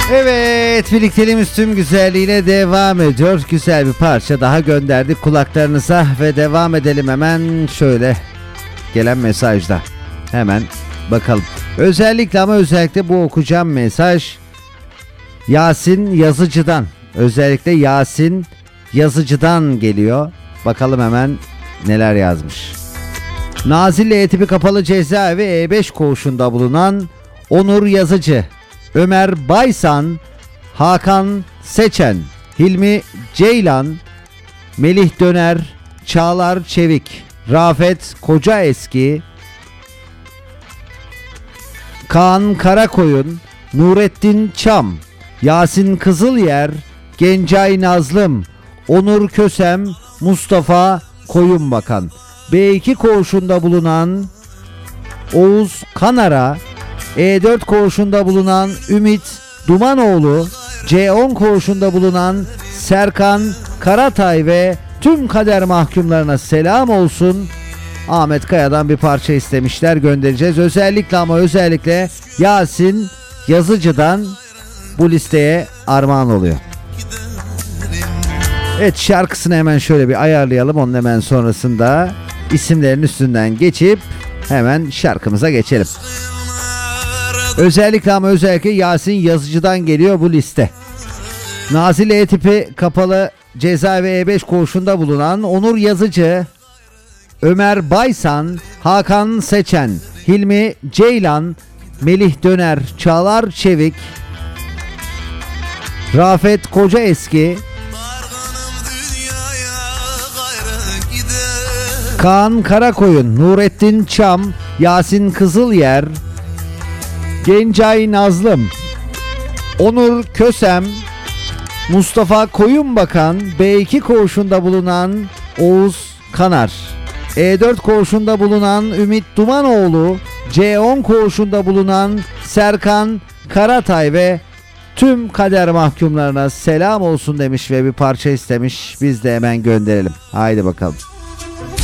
Evet, birlikteliğimiz tüm güzelliğine devam ediyor. Güzel bir parça daha gönderdik kulaklarınıza ve devam edelim hemen şöyle gelen mesajda. Hemen bakalım. Özellikle bu okuyacağım mesaj Yasin Yazıcı'dan. Özellikle Yasin Yazıcı'dan geliyor. Bakalım hemen neler yazmış. Nazilli E-Tipi Kapalı Cezaevi E5 koğuşunda bulunan Onur Yazıcı, Ömer Baysan, Hakan Seçen, Hilmi Ceylan, Melih Döner, Çağlar Çevik, Rafet Kocaeski, Kaan Karakoyun, Nurettin Çam, Yasin Kızılyer, Gencay Nazlım, Onur Kösem, Mustafa Koyunbakan, B2 koğuşunda bulunan Oğuz Kanara, E4 koğuşunda bulunan Ümit Dumanoğlu, C10 koğuşunda bulunan Serkan Karatay ve tüm kader mahkumlarına selam olsun. Ahmet Kaya'dan bir parça istemişler, göndereceğiz. Özellikle Yasin Yazıcı'dan bu listeye armağan oluyor. Evet, şarkısını hemen şöyle bir ayarlayalım. Onun hemen sonrasında isimlerin üstünden geçip hemen şarkımıza geçelim. Özellikle Yasin Yazıcı'dan geliyor bu liste. Nazilli E-Tipi Kapalı Cezaevi E5 koğuşunda bulunan Onur Yazıcı, Ömer Baysan, Hakan Seçen, Hilmi Ceylan, Melih Döner, Çağlar Çevik, Rafet Kocaeski, Kaan Karakoyun, Nurettin Çam, Yasin Kızılyer, Gencay Nazlım, Onur Kösem, Mustafa Koyunbakan, B2 koğuşunda bulunan Oğuz Kanar, E4 koğuşunda bulunan Ümit Dumanoğlu, C10 koğuşunda bulunan Serkan Karatay ve tüm kader mahkumlarına selam olsun demiş ve bir parça istemiş. Biz de hemen gönderelim. Haydi bakalım.